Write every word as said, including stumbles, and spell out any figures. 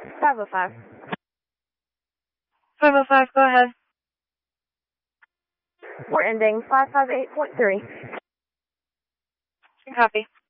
five oh five. five oh five, go ahead. We're ending five five eight point three. Copy.